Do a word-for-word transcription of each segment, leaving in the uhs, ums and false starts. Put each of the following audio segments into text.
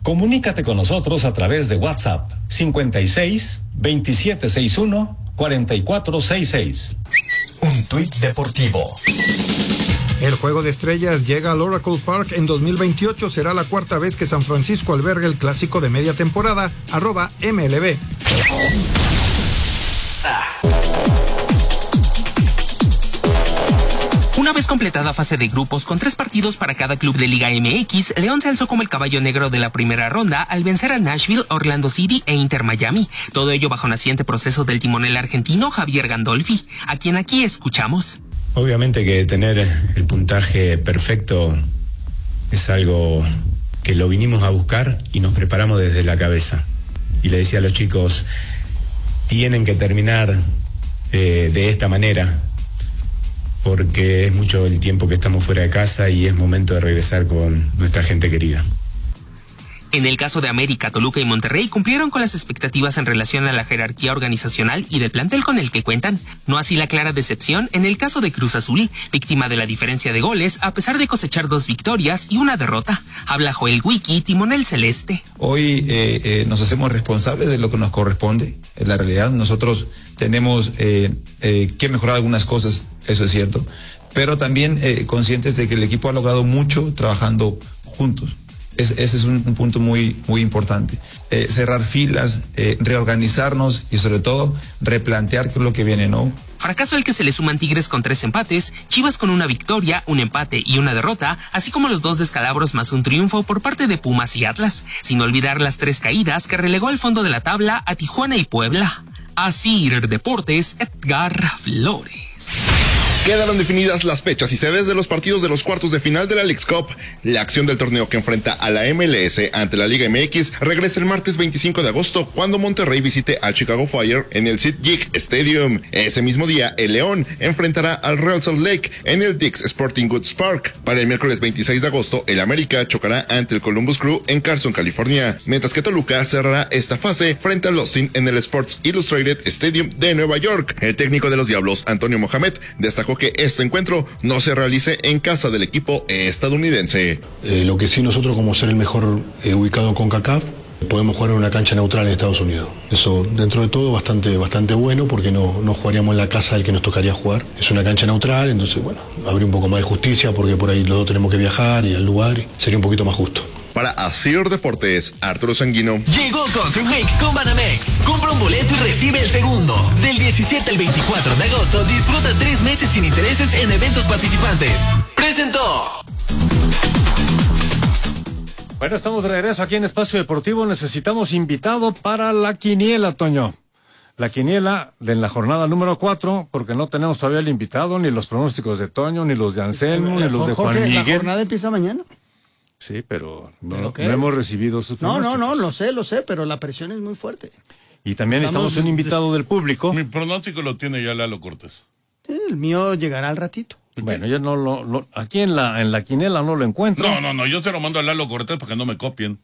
Comunícate con nosotros a través de WhatsApp cincuenta y seis, veintisiete sesenta y uno, cuarenta y cuatro sesenta y seis. Un tuit deportivo. El Juego de Estrellas llega al Oracle Park en dos mil veintiocho. Será la cuarta vez que San Francisco alberga el clásico de media temporada. Arroba M L B. Una vez completada fase de grupos con tres partidos para cada club de Liga M X, León se alzó como el caballo negro de la primera ronda al vencer a Nashville, Orlando City e Inter Miami. Todo ello bajo naciente proceso del timonel argentino Javier Gandolfi, a quien aquí escuchamos. Obviamente que tener el puntaje perfecto es algo que lo vinimos a buscar y nos preparamos desde la cabeza. Y le decía a los chicos, tienen que terminar eh, de esta manera, porque es mucho el tiempo que estamos fuera de casa y es momento de regresar con nuestra gente querida. En el caso de América, Toluca y Monterrey cumplieron con las expectativas en relación a la jerarquía organizacional y del plantel con el que cuentan. No así la clara decepción en el caso de Cruz Azul, víctima de la diferencia de goles a pesar de cosechar dos victorias y una derrota. Habla Joel Wiki, timonel celeste. Hoy eh, eh, nos hacemos responsables de lo que nos corresponde. En la realidad nosotros tenemos eh, eh, que mejorar algunas cosas, eso es cierto, pero también eh, conscientes de que el equipo ha logrado mucho trabajando juntos. Es, ese es un, un punto muy, muy importante. Eh, cerrar filas, eh, reorganizarnos y sobre todo replantear qué es lo que viene, ¿no? Fracaso al que se le suman Tigres con tres empates, Chivas con una victoria, un empate y una derrota, así como los dos descalabros más un triunfo por parte de Pumas y Atlas, sin olvidar las tres caídas que relegó al fondo de la tabla a Tijuana y Puebla. Asir Deportes, Edgar Flores. Quedaron definidas las fechas y sedes de los partidos de los cuartos de final de la Leagues Cup. La acción del torneo que enfrenta a la M L S ante la Liga M X regresa el martes veinticinco de agosto cuando Monterrey visite al Chicago Fire en el SeatGeek Stadium. Ese mismo día, el León enfrentará al Real Salt Lake en el Dick's Sporting Goods Park. Para el miércoles veintiséis de agosto, el América chocará ante el Columbus Crew en Carson, California, mientras que Toluca cerrará esta fase frente al Austin en el Sports Illustrated Stadium de Nueva York. El técnico de los Diablos, Antonio Mohamed, destacó que este encuentro no se realice en casa del equipo estadounidense. Eh, lo que sí, nosotros, como ser el mejor eh, ubicado con CONCACAF, podemos jugar en una cancha neutral en Estados Unidos. Eso, dentro de todo, bastante, bastante bueno, porque no, no jugaríamos en la casa del que nos tocaría jugar. Es una cancha neutral, entonces, bueno, habría un poco más de justicia, porque por ahí los dos tenemos que viajar y al lugar, y sería un poquito más justo. Para Asir Deportes, Arturo Sanguino. Llegó Concert Week con Banamex. Compra un boleto y recibe el segundo. Del diecisiete al veinticuatro de agosto, disfruta tres meses sin intereses en eventos participantes. ¡Presentó! Bueno, estamos de regreso aquí en Espacio Deportivo. Necesitamos invitado para la quiniela, Toño. La quiniela de la jornada número cuatro, porque no tenemos todavía el invitado, ni los pronósticos de Toño, ni los de Anselmo, ni los de Juan Jorge, Miguel. ¿La jornada empieza mañana? Sí, pero no, ¿Pero qué? no hemos recibido sus No, pronósticos. no, no, lo sé, lo sé, pero la presión es muy fuerte. Y también Estamos- estamos un invitado del público. Mi pronóstico lo tiene ya Lalo Cortés. Sí, el mío llegará al ratito. Bueno, yo no lo, lo- aquí en la en la quiniela no lo encuentro. No, no, no, yo se lo mando a Lalo Cortés para que no me copien.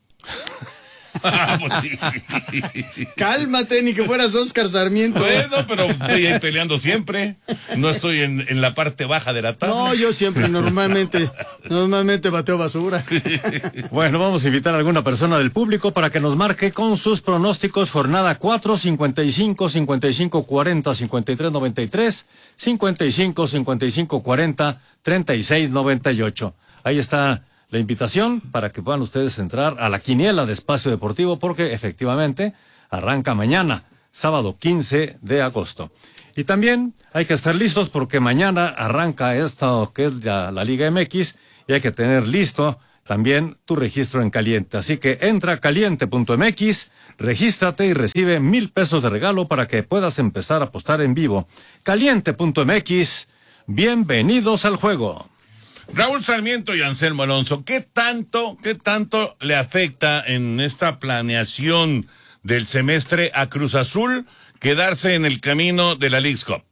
Pues sí. Cálmate, ni que fueras Oscar Sarmiento. Bueno, pero estoy ahí peleando siempre. No estoy en, en la parte baja de la tabla. No, yo siempre, normalmente, normalmente bateo basura. Bueno, vamos a invitar a alguna persona del público para que nos marque con sus pronósticos. Jornada cuatro, cincuenta y cinco, cincuenta y cinco, cuarenta, cincuenta y tres, noventa y tres, cincuenta y cinco, cincuenta y cinco, cuarenta, treinta y seis, noventa y ocho. Ahí está la invitación para que puedan ustedes entrar a la quiniela de Espacio Deportivo, porque efectivamente arranca mañana, sábado quince de agosto. Y también hay que estar listos porque mañana arranca esto que es ya la Liga M X y hay que tener listo también tu registro en Caliente. Así que entra a caliente punto m x, regístrate y recibe mil pesos de regalo para que puedas empezar a apostar en vivo. caliente punto m x, bienvenidos al juego. Raúl Sarmiento y Anselmo Alonso, ¿qué tanto, qué tanto le afecta en esta planeación del semestre a Cruz Azul quedarse en el camino de la Leagues Cup?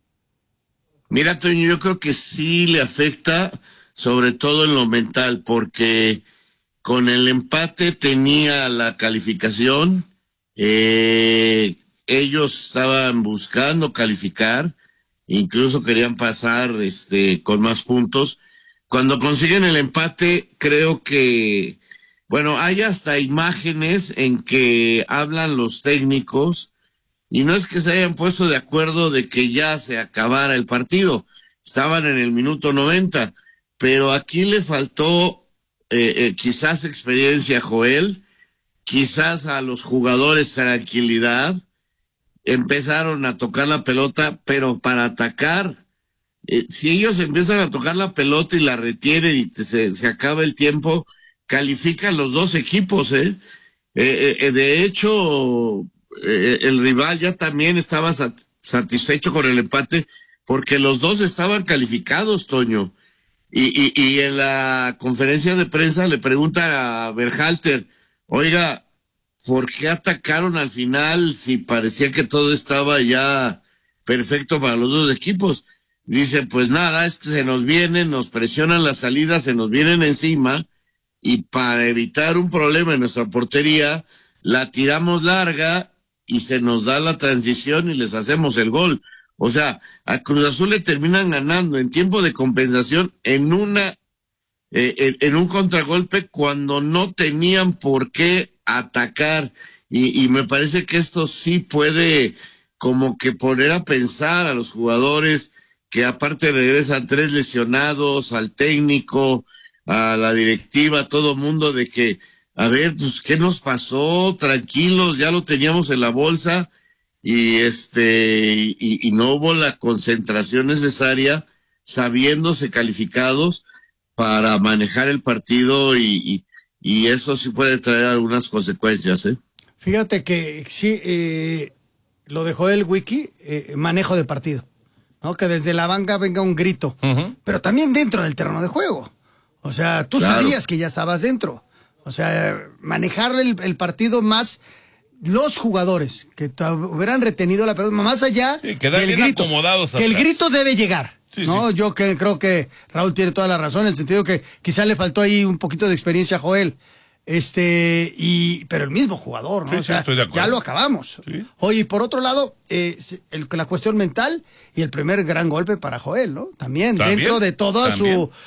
Mira, Toño, yo creo que sí le afecta, sobre todo en lo mental, porque con el empate tenía la calificación, eh, ellos estaban buscando calificar, incluso querían pasar este con más puntos. Cuando consiguen el empate, creo que Bueno, hay hasta imágenes en que hablan los técnicos y no es que se hayan puesto de acuerdo de que ya se acabara el partido, estaban en el minuto noventa, pero aquí le faltó eh, eh, quizás experiencia a Joel, quizás a los jugadores tranquilidad, empezaron a tocar la pelota, pero para atacar, eh, si ellos empiezan a tocar la pelota y la retienen y te, se, se acaba el tiempo, califican los dos equipos, ¿eh? eh, eh de hecho, eh, el rival ya también estaba sat satisfecho con el empate, porque los dos estaban calificados, Toño. Y, y, y en la conferencia de prensa le pregunta a Berhalter, oiga, ¿por qué atacaron al final si parecía que todo estaba ya perfecto para los dos equipos? Dice, pues nada, es que se nos vienen, nos presionan las salidas, se nos vienen encima, y para evitar un problema en nuestra portería, la tiramos larga y se nos da la transición y les hacemos el gol. O sea, a Cruz Azul le terminan ganando en tiempo de compensación en una eh, en, en un contragolpe cuando no tenían por qué atacar, y, y me parece que esto sí puede como que poner a pensar a los jugadores, que aparte regresan tres lesionados, al técnico, a la directiva, a todo mundo, de que, a ver, pues, ¿qué nos pasó? Tranquilos, ya lo teníamos en la bolsa, y este, y, y no hubo la concentración necesaria, sabiéndose calificados para manejar el partido, y, y, y eso sí puede traer algunas consecuencias, ¿eh? Fíjate que sí, eh, lo dejó el wiki, eh, manejo de partido, ¿no? Que desde la banca venga un grito, uh-huh. pero también dentro del terreno de juego. O sea, tú claro. sabías que ya estabas dentro. O sea, manejar el, el partido más los jugadores que hubieran retenido la pelota, más allá sí, quedar bien grito, acomodados que atrás. El grito debe llegar, sí, ¿no? Sí. Yo que creo que Raúl tiene toda la razón, en el sentido que quizá le faltó ahí un poquito de experiencia a Joel. Este, y, pero el mismo jugador, ¿no? Sí, o sea, sí, estoy de acuerdo. ya lo acabamos. Sí. Oye, y por otro lado, eh, el, la cuestión mental y el primer gran golpe para Joel, ¿no? También, ¿También? dentro de toda ¿También? su...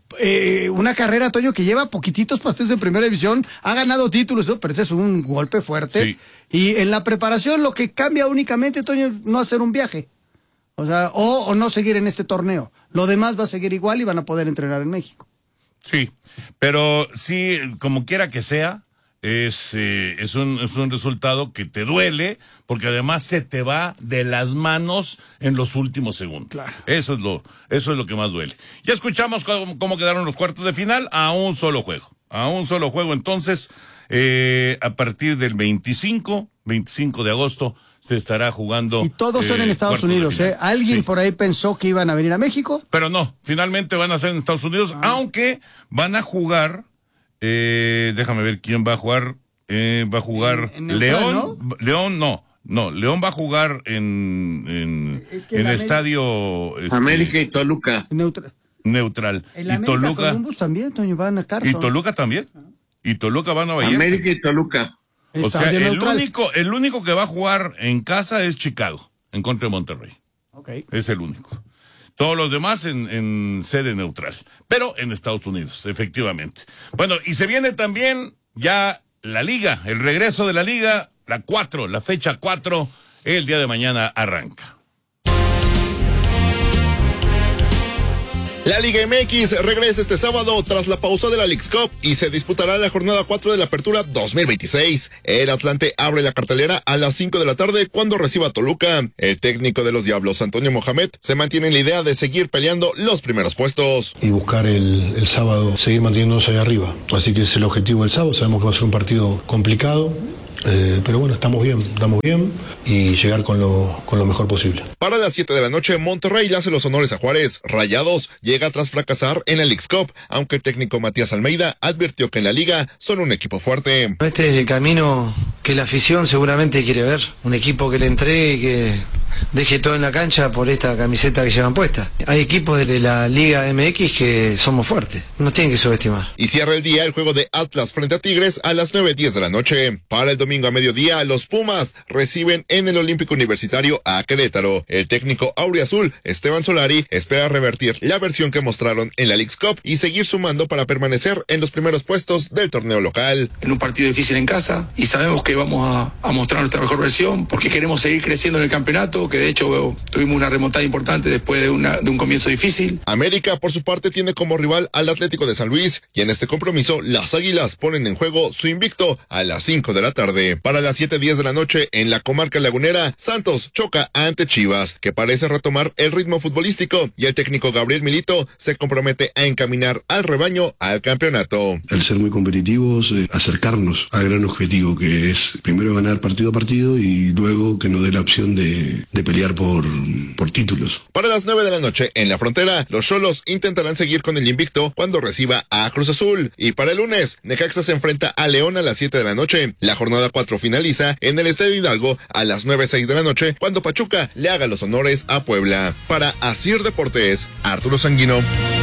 Eh, una carrera, Toño, que lleva poquititos partidos en primera división, ha ganado títulos, ¿no? Pero ese es un golpe fuerte. Sí. Y en la preparación lo que cambia únicamente, Toño, es no hacer un viaje. O sea, o, o no seguir en este torneo. Lo demás va a seguir igual y van a poder entrenar en México. Sí, pero sí, como quiera que sea, es, eh, es, un, es un resultado que te duele, porque además se te va de las manos en los últimos segundos. Claro. Eso es lo, eso es lo que más duele. Ya escuchamos cómo, cómo quedaron los cuartos de final a un solo juego. A un solo juego, entonces, eh, a partir del veinticinco de agosto se estará jugando. Y todos eh, son en Estados Unidos, ¿eh? ¿Alguien sí. por ahí pensó que iban a venir a México? Pero no, finalmente van a ser en Estados Unidos, ah. aunque van a jugar, eh, déjame ver quién va a jugar, eh, va a jugar en, en León, ¿no? León no, no, León va a jugar en, en, es que en el estadio... Este, América y Toluca. Neutral. Neutral. El y América Toluca. Columbus también, Toño, van a Carson. Y Toluca también. Y Toluca van a Vallarta. América y Toluca. O sea, el único, el único que va a jugar en casa es Chicago, en contra de Monterrey. Okay. Es el único. Todos los demás en, en sede neutral. Pero en Estados Unidos, efectivamente. Bueno, y se viene también ya la liga, el regreso de la liga, la cuatro, la fecha cuatro, el día de mañana arranca. La Liga M X regresa este sábado tras la pausa de la Leagues Cup y se disputará la jornada cuatro de la Apertura dos mil veintiséis. El Atlante abre la cartelera a las cinco de la tarde cuando reciba a Toluca. El técnico de los Diablos, Antonio Mohamed, se mantiene en la idea de seguir peleando los primeros puestos. Y buscar el, el sábado seguir manteniéndose ahí arriba. Así que ese es el objetivo del sábado. Sabemos que va a ser un partido complicado. Eh, pero bueno, estamos bien, estamos bien y llegar con lo, con lo mejor posible. Para las siete de la noche, Monterrey le hace los honores a Juárez. Rayados llega tras fracasar en el Leagues Cup, aunque el técnico Matías Almeida advirtió que en la liga son un equipo fuerte. Este es el camino que la afición seguramente quiere ver, un equipo que le entregue, que, deje todo en la cancha por esta camiseta que llevan puesta. Hay equipos de la Liga M X que somos fuertes, nos tienen que subestimar. Y cierra el día el juego de Atlas frente a Tigres a las nueve diez de la noche. Para el domingo a mediodía, los Pumas reciben en el Olímpico Universitario a Querétaro. El técnico auriazul, Esteban Solari, espera revertir la versión que mostraron en la Leagues Cup y seguir sumando para permanecer en los primeros puestos del torneo local. En un partido difícil en casa y sabemos que vamos a, a mostrar nuestra mejor versión porque queremos seguir creciendo en el campeonato, que de hecho tuvimos una remontada importante después de, una, de un comienzo difícil. América, por su parte, tiene como rival al Atlético de San Luis y en este compromiso las Águilas ponen en juego su invicto a las cinco de la tarde. Para las siete diez de la noche en la comarca lagunera, Santos choca ante Chivas, que parece retomar el ritmo futbolístico y el técnico Gabriel Milito se compromete a encaminar al rebaño al campeonato. El ser muy competitivos, eh, acercarnos al gran objetivo que es primero ganar partido a partido y luego que nos dé la opción de, de pelear por, por títulos. Para las nueve de la noche en la frontera, los Xolos intentarán seguir con el invicto cuando reciba a Cruz Azul. Y para el lunes, Necaxa se enfrenta a León a las siete de la noche. La jornada cuatro finaliza en el Estadio Hidalgo a las nueve seis de la noche cuando Pachuca le haga los honores a Puebla. Para Asir Deportes, Arturo Sanguino.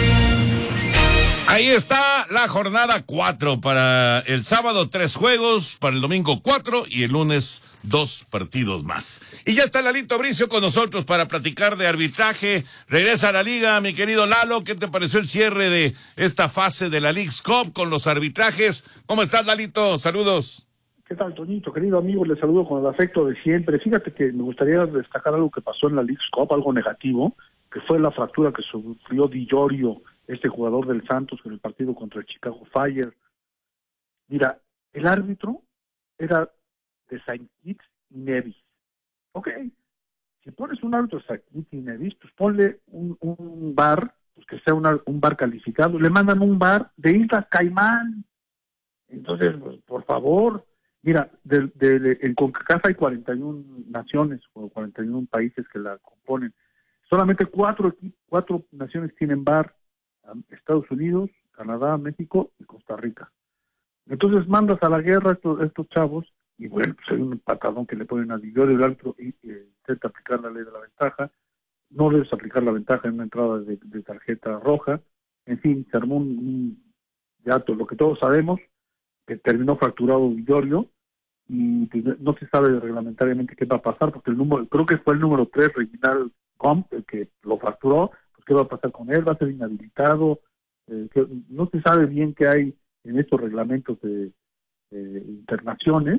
Ahí está la jornada cuatro. Para el sábado tres juegos, para el domingo cuatro y el lunes dos partidos más. Y ya está Lalito Bricio con nosotros para platicar de arbitraje. Regresa a la liga, mi querido Lalo. ¿Qué te pareció el cierre de esta fase de la Leagues Cup con los arbitrajes? ¿Cómo estás, Lalito? Saludos. ¿Qué tal, Toñito? Querido amigo, les saludo con el afecto de siempre. Fíjate que me gustaría destacar algo que pasó en la Leagues Cup, algo negativo, que fue la fractura que sufrió Di Giorgio, este jugador del Santos, en el partido contra el Chicago Fire. Mira, el árbitro era de Saint Kitts y Nevis. Ok, si pones un árbitro de Saint Kitts y Nevis, pues ponle un, un bar, pues que sea una, un bar calificado. Le mandan un bar de Islas Caimán. Entonces, pues, por favor, mira, de, de, de, en CONCACAF hay cuarenta y una naciones o cuarenta y uno países que la componen. Solamente cuatro, cuatro naciones tienen bar: Estados Unidos, Canadá, México y Costa Rica. Entonces mandas a la guerra a estos, estos chavos y bueno, pues hay un patadón que le ponen a Di Giorgio, el árbitro y, y intenta aplicar la ley de la ventaja. No debes aplicar la ventaja en una entrada de, de tarjeta roja. En fin, se armó un, un ya todo, lo que todos sabemos, que terminó fracturado Di Giorgio y pues, no se sabe reglamentariamente qué va a pasar porque el número, creo que fue el número tres, Reginald Gomp, el que lo fracturó. ¿Qué va a pasar con él? ¿Va a ser inhabilitado? Eh, que no se sabe bien qué hay en estos reglamentos de, de internaciones,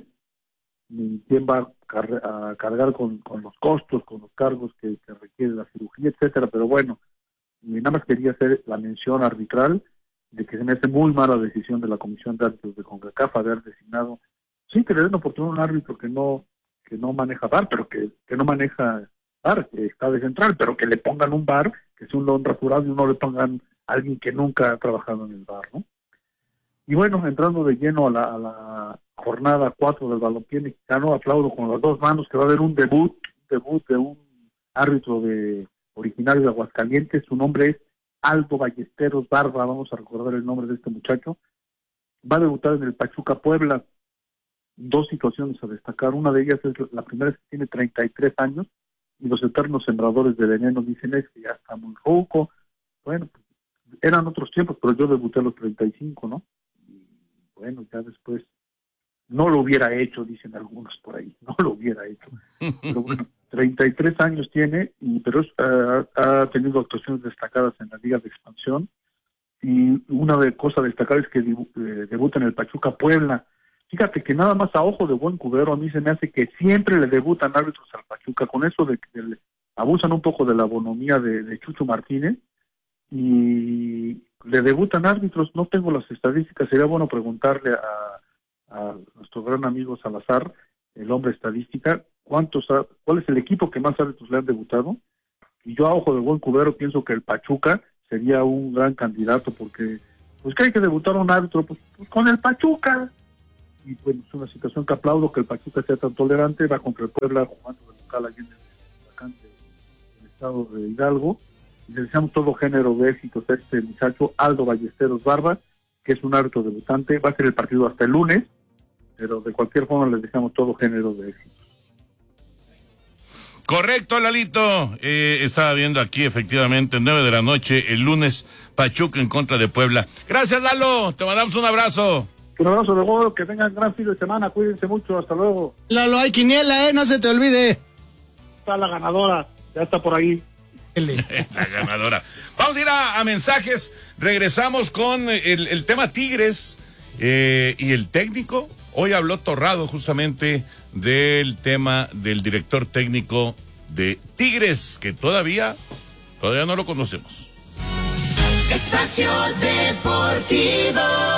ni quién va a, car a cargar con, con los costos, con los cargos que, que requiere la cirugía, etcétera. Pero bueno, y nada más quería hacer la mención arbitral de que se me hace muy mala decisión de la Comisión de Árbitros de CONCACAF haber designado, sí, que le den oportunidad a un árbitro que no que no maneja V A R, pero que, que no maneja V A R, que está de central, pero que le pongan un V A R, que es un lon rasurado, y no le pongan a alguien que nunca ha trabajado en el V A R, ¿no? Y bueno, entrando de lleno a la, a la jornada cuatro del balompié mexicano, aplaudo con las dos manos que va a haber un debut, un debut de un árbitro de originario de Aguascalientes. Su nombre es Aldo Ballesteros Barba, vamos a recordar el nombre de este muchacho. Va a debutar en el Pachuca Puebla. Dos situaciones a destacar, una de ellas es la primera, es que tiene treinta y tres años, y los eternos sembradores de veneno dicen es que ya está muy ruco. Bueno, pues, eran otros tiempos, pero yo debuté a los treinta y cinco, ¿no? Y bueno, ya después no lo hubiera hecho, dicen algunos por ahí, no lo hubiera hecho. Pero bueno, treinta y tres años tiene, y pero es, uh, ha tenido actuaciones destacadas en la Liga de Expansión, y una de cosas a destacar es que debu eh, debuta en el Pachuca Puebla. Fíjate que nada más a ojo de buen cubero a mí se me hace que siempre le debutan árbitros al Pachuca, con eso de que le abusan un poco de la bonomía de, de Chucho Martínez, y le debutan árbitros. No tengo las estadísticas, sería bueno preguntarle a, a nuestro gran amigo Salazar, el hombre estadística, cuántos, cuál es el equipo que más árbitros le han debutado, y yo a ojo de buen cubero pienso que el Pachuca sería un gran candidato, porque pues que hay que debutar a un árbitro, pues, pues con el Pachuca. Y bueno, es una situación que aplaudo, que el Pachuca sea tan tolerante. Va contra el Puebla jugando de local allí en el, vacante del estado de Hidalgo, y le deseamos todo género de éxitos a este muchacho Aldo Ballesteros Barba, que es un árbitro debutante. Va a ser el partido hasta el lunes, pero de cualquier forma les deseamos todo género de éxitos. Correcto, Lalito. Eh, estaba viendo aquí, efectivamente, nueve de la noche, el lunes, Pachuca en contra de Puebla. Gracias, Lalo. Te mandamos un abrazo. Un abrazo de gol, que tengan gran fin de semana, cuídense mucho, hasta luego. Lalo, hay quiniela, eh, no se te olvide. Está la ganadora, ya está por ahí. La ganadora. Vamos a ir a, a mensajes, regresamos con el, el tema Tigres eh, y el técnico. Hoy habló Torrado justamente del tema del director técnico de Tigres, que todavía, todavía no lo conocemos. Espacio Deportivo.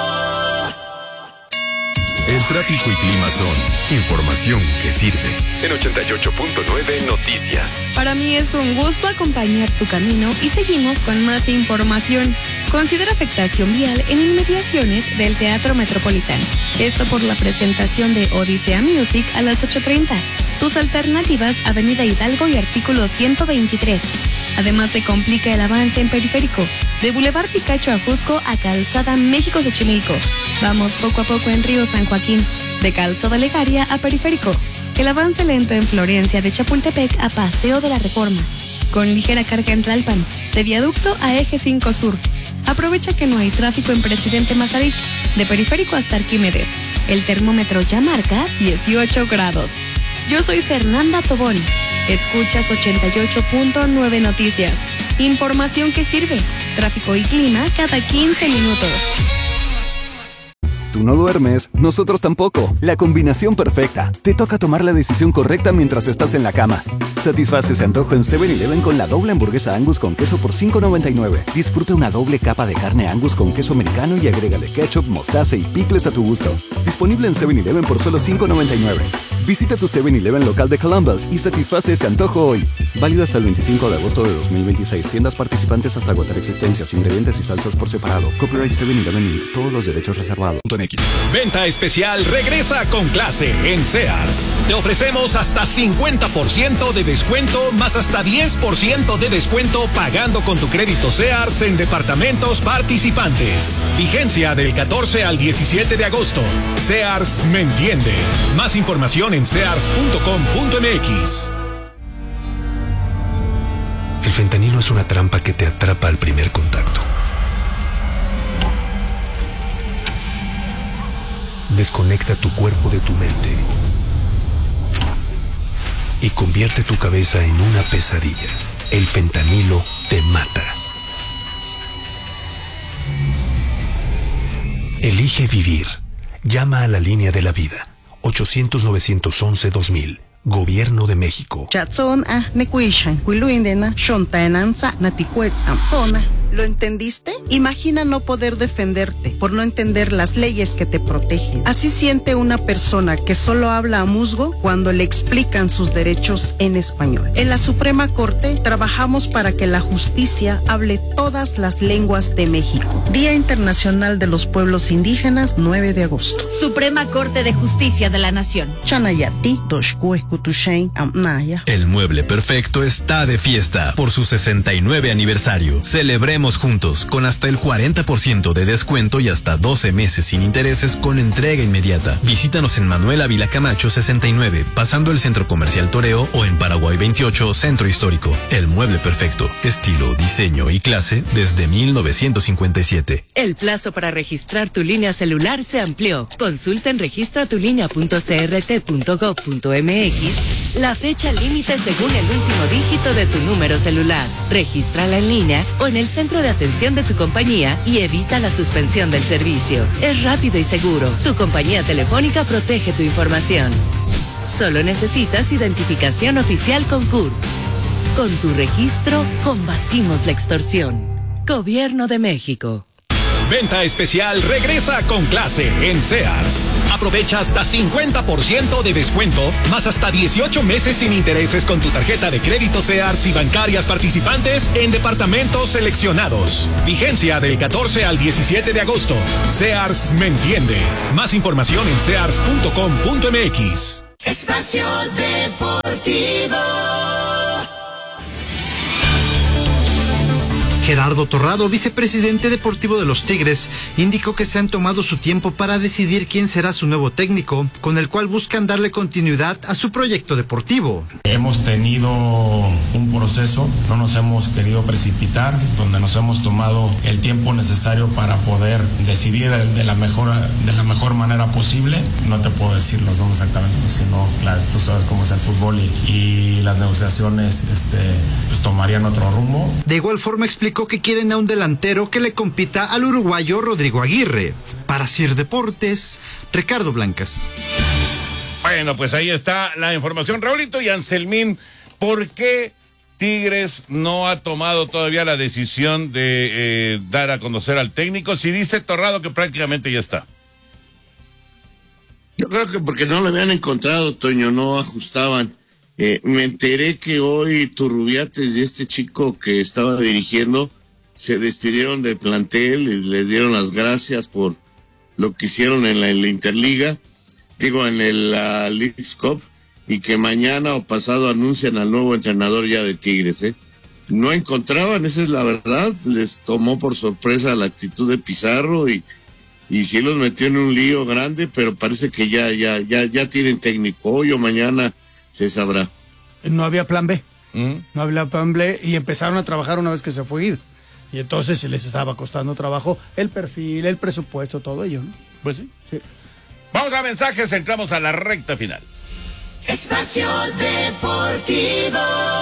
El tráfico y clima son información que sirve. En ochenta y ocho punto nueve Noticias. Para mí es un gusto acompañar tu camino y seguimos con más información. Considera afectación vial en inmediaciones del Teatro Metropolitano. Esto por la presentación de Odisea Music a las ocho treinta. Tus alternativas, Avenida Hidalgo y artículo ciento veintitrés. Además, se complica el avance en Periférico, de Boulevard Picacho a Jusco a Calzada México-Xochimilco. Vamos poco a poco en Río San Joaquín, de Calzada Legaria a Periférico. El avance lento en Florencia, de Chapultepec a Paseo de la Reforma. Con ligera carga en Tlalpan, de Viaducto a Eje cinco Sur. Aprovecha que no hay tráfico en Presidente Mazarik, de Periférico hasta Arquímedes. El termómetro ya marca dieciocho grados. Yo soy Fernanda Tobón. Escuchas ochenta y ocho punto nueve Noticias. Información que sirve. Tráfico y clima cada quince minutos. Tú no duermes, nosotros tampoco. La combinación perfecta. Te toca tomar la decisión correcta mientras estás en la cama. Satisface ese antojo en seven eleven con la doble hamburguesa Angus con queso por cinco noventa y nueve. Disfruta una doble capa de carne Angus con queso americano y agrégale ketchup, mostaza y picles a tu gusto. Disponible en seven eleven por solo cinco noventa y nueve. Visita tu seven eleven local de Columbus y satisface ese antojo hoy. Válido hasta el veinticinco de agosto de dos mil veintiséis. Tiendas participantes hasta agotar existencias, ingredientes y salsas por separado. Copyright seven eleven Incorporated. Todos los derechos reservados. Venta especial regresa con clase en Sears. Te ofrecemos hasta cincuenta por ciento de descuento más hasta diez por ciento de descuento pagando con tu crédito Sears en departamentos participantes. Vigencia del catorce al diecisiete de agosto. Sears me entiende. Más información en sears punto com punto m x. El fentanilo es una trampa que te atrapa al primer contacto. Desconecta tu cuerpo de tu mente y convierte tu cabeza en una pesadilla. El fentanilo te mata. Elige vivir. Llama a la línea de la vida. ochocientos novecientos once dos mil. Gobierno de México. ¿Lo entendiste? Imagina no poder defenderte por no entender las leyes que te protegen. Así siente una persona que solo habla a musgo cuando le explican sus derechos en español. En la Suprema Corte trabajamos para que la justicia hable todas las lenguas de México. Día Internacional de los Pueblos Indígenas, nueve de agosto. Suprema Corte de Justicia de la Nación. Chanayati, Toshkue, Kutushain, Amnaya. El Mueble Perfecto está de fiesta por su sesenta y nueve aniversario. Celebremos juntos con hasta el cuarenta por ciento de descuento y hasta doce meses sin intereses con entrega inmediata. Visítanos en Manuel Ávila Camacho sesenta y nueve, pasando el Centro Comercial Toreo, o en Paraguay veintiocho, Centro Histórico. El Mueble Perfecto, estilo, diseño y clase desde mil novecientos cincuenta y siete. El plazo para registrar tu línea celular se amplió. Consulta en registra tu línea punto c r t punto gov punto m x la fecha límite según el último dígito de tu número celular. Regístrala en línea o en el centro de atención de tu compañía y evita la suspensión del servicio. Es rápido y seguro. Tu compañía telefónica protege tu información. Solo necesitas identificación oficial con C U R. Con tu registro, combatimos la extorsión. Gobierno de México. Venta especial regresa con clase en Sears. Aprovecha hasta cincuenta por ciento de descuento, más hasta dieciocho meses sin intereses con tu tarjeta de crédito Sears y bancarias participantes en departamentos seleccionados. Vigencia del catorce al diecisiete de agosto. Sears me entiende. Más información en sears punto com punto m x. Espacio Deportivo. Gerardo Torrado, vicepresidente deportivo de los Tigres, indicó que se han tomado su tiempo para decidir quién será su nuevo técnico, con el cual buscan darle continuidad a su proyecto deportivo. Hemos tenido un proceso, no nos hemos querido precipitar, donde nos hemos tomado el tiempo necesario para poder decidir de la mejor, de la mejor manera posible. No te puedo decir los nombres exactamente, sino, claro, tú sabes cómo es el fútbol y, y las negociaciones este, pues, tomarían otro rumbo. De igual forma explicó que quieren a un delantero que le compita al uruguayo Rodrigo Aguirre. Para Sir Deportes, Ricardo Blancas. Bueno, pues ahí está la información. Raulito y Anselmín, ¿por qué Tigres no ha tomado todavía la decisión de eh, dar a conocer al técnico? Si dice Torrado que prácticamente ya está. Yo creo que porque no lo habían encontrado, Toño, no ajustaban. Eh, me enteré que hoy Turrubiates y este chico que estaba dirigiendo se despidieron del plantel y les dieron las gracias por lo que hicieron en la, en la Interliga, digo en el uh, Leagues Cup, y que mañana o pasado anuncian al nuevo entrenador ya de Tigres. ¿eh? No encontraban, esa es la verdad, les tomó por sorpresa la actitud de Pizarro y, y sí los metió en un lío grande, pero parece que ya, ya, ya, ya tienen técnico, hoy o mañana se sabrá. No había plan B, ¿Mm? no había plan B y empezaron a trabajar una vez que se fue Guido. Y entonces se les estaba costando trabajo el perfil, el presupuesto, todo ello, ¿no? Pues sí. sí. Vamos a mensajes, entramos a la recta final. Espacio Deportivo.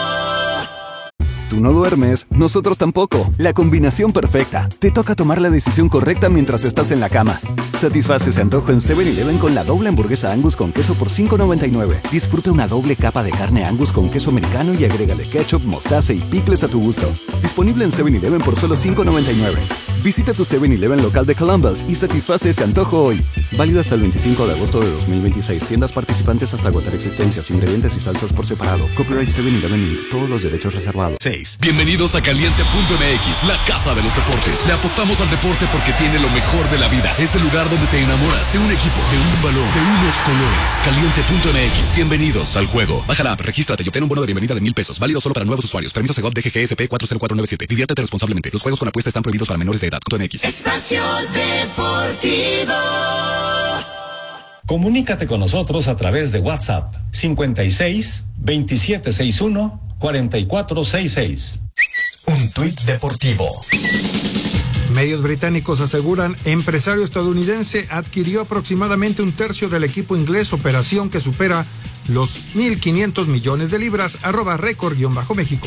Tú no duermes, nosotros tampoco. La combinación perfecta. Te toca tomar la decisión correcta mientras estás en la cama. Satisface ese antojo en seven eleven con la doble hamburguesa Angus con queso por cinco noventa y nueve. Disfruta una doble capa de carne Angus con queso americano y agrégale ketchup, mostaza y picles a tu gusto. Disponible en seven eleven por solo cinco noventa y nueve. Visita tu seven eleven local de Columbus y satisface ese antojo hoy. Válido hasta el veinticinco de agosto de dos mil veintiséis. Tiendas participantes hasta agotar existencias, ingredientes y salsas por separado. Copyright seven eleven Incorporated. Todos los derechos reservados. Bienvenidos a Caliente punto M X, la casa de los deportes. Le apostamos al deporte porque tiene lo mejor de la vida. Es el lugar donde te enamoras de un equipo, de un balón, de unos colores. Caliente punto M X. Bienvenidos al juego. Baja la app, regístrate y obtén un bono de bienvenida de mil pesos. Válido solo para nuevos usuarios. Permiso Segov D G G S P cuatro cero cuatro nueve siete. Diviértete responsablemente. Los juegos con apuesta están prohibidos para menores de edad. .mx. Espacio Deportivo. Comunícate con nosotros a través de WhatsApp cincuenta y seis, veintisiete sesenta y uno, cuarenta y cuatro sesenta y seis. Un tuit deportivo. Medios británicos aseguran empresario estadounidense adquirió aproximadamente un tercio del equipo inglés, operación que supera los mil quinientos millones de libras. Arroba récord-méxico.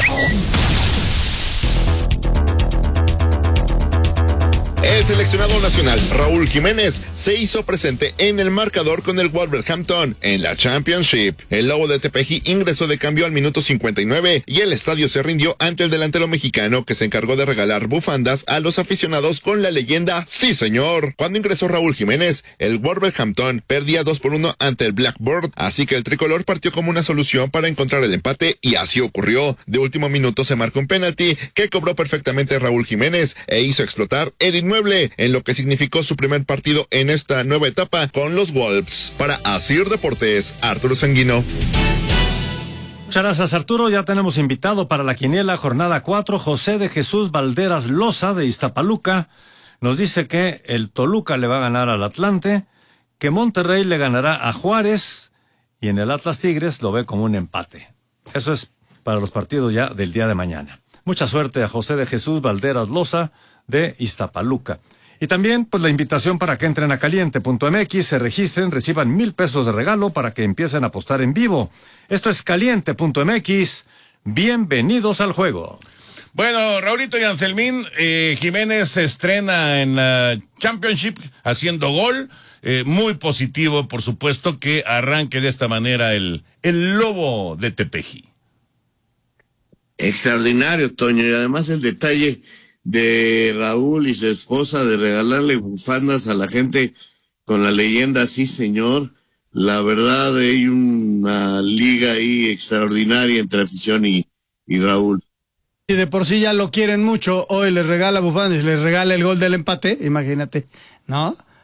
El seleccionado nacional Raúl Jiménez se hizo presente en el marcador con el Wolverhampton en la Championship. El Lobo de Tepeji ingresó de cambio al minuto cincuenta y nueve y el estadio se rindió ante el delantero mexicano, que se encargó de regalar bufandas a los aficionados con la leyenda "Sí señor". Cuando ingresó Raúl Jiménez, el Wolverhampton perdía dos por uno ante el Blackburn, así que el tricolor partió como una solución para encontrar el empate y así ocurrió. De último minuto se marcó un penalti que cobró perfectamente Raúl Jiménez e hizo explotar el inmueble, en lo que significó su primer partido en esta nueva etapa con los Wolves. Para Asir Deportes, Arturo Sanguino. Muchas gracias, Arturo. Ya tenemos invitado para la quiniela jornada cuatro, José de Jesús Valderas Loza de Iztapaluca. Nos dice que el Toluca le va a ganar al Atlante, que Monterrey le ganará a Juárez y en el Atlas Tigres lo ve como un empate. Eso es para los partidos ya del día de mañana. Mucha suerte a José de Jesús Valderas Loza de Iztapaluca. Y también, pues, la invitación para que entren a caliente punto M X, se registren, reciban mil pesos de regalo para que empiecen a apostar en vivo. Esto es caliente punto M X. Bienvenidos al juego. Bueno, Raulito y Anselmín, eh, Jiménez se estrena en la Championship haciendo gol. Eh, muy positivo, por supuesto, que arranque de esta manera el, el Lobo de Tepeji. Extraordinario, Toño, y además el detalle de Raúl y su esposa de regalarle bufandas a la gente con la leyenda "Sí señor". La verdad, hay una liga ahí extraordinaria entre afición y, y Raúl. Y de por sí ya lo quieren mucho, hoy les regala bufandas, les regala el gol del empate, imagínate, ¿no?